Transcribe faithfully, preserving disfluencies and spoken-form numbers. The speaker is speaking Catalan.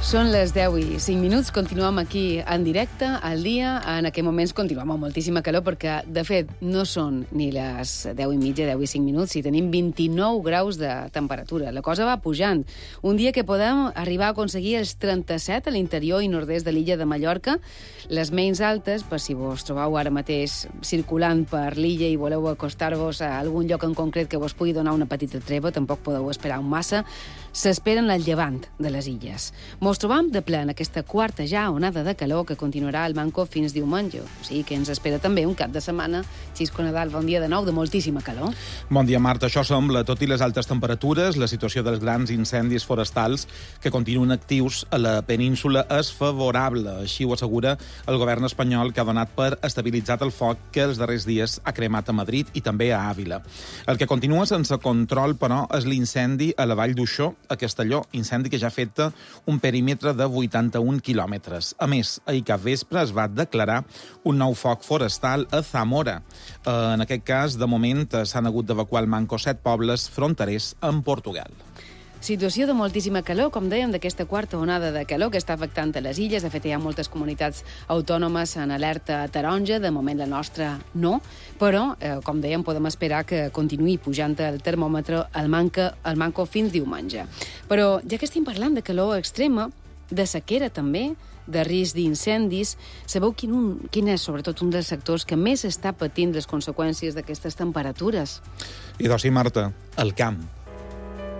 Són les deu i cinc minuts, continuem aquí en directe, al dia. En aquest moments continuem amb moltíssima calor perquè, de fet, no són ni les deu i mitja, deu i cinc minuts, si tenim vint-i-nou graus de temperatura. La cosa va pujant. Un dia que podem arribar a aconseguir els trenta-set a l'interior i nord-est de l'illa de Mallorca. Les menys altes, per si vos trobeu ara mateix circulant per l'illa i voleu acostar-vos a algun lloc en concret que vos pugui donar una petita treva, tampoc podeu esperar un massa, s'esperen al llevant de les illes. Mos trobam de ple en aquesta quarta ja onada de calor que continuarà al Manco fins diumenge. O sigui que ens espera també un cap de setmana, Xisco Nadal, bon dia de nou, de moltíssima calor. Bon dia, Marta. Això sembla, tot i les altes temperatures, la situació dels grans incendis forestals que continuen actius a la península és favorable. Així ho assegura el govern espanyol, que ha donat per estabilitzat el foc que els darrers dies ha cremat a Madrid i també a Àvila. El que continua sense control, però, és l'incendi a la Vall d'Uixó, a Castelló, incendi que ja afecta un perímetre de vuitanta-un quilòmetres. A més, ahir cap vespre es va declarar un nou foc forestal a Zamora. En aquest cas, de moment, s'han hagut d'evacuar al Manco set pobles fronterers amb Portugal. Situació de moltíssima calor, com dèiem, d'aquesta quarta onada de calor que està afectant a les illes. De fet, hi ha moltes comunitats autònomes en alerta taronja. De moment, la nostra no. Però, eh, com dèiem, podem esperar que continuï pujant el termòmetre al Manco, al Manco fins diumenge. Però, ja que estem parlant de calor extrema, de sequera també, de risc d'incendis, sabeu quin, un, quin és, sobretot, un dels sectors que més està patint les conseqüències d'aquestes temperatures? I doncs sí, Marta, el camp.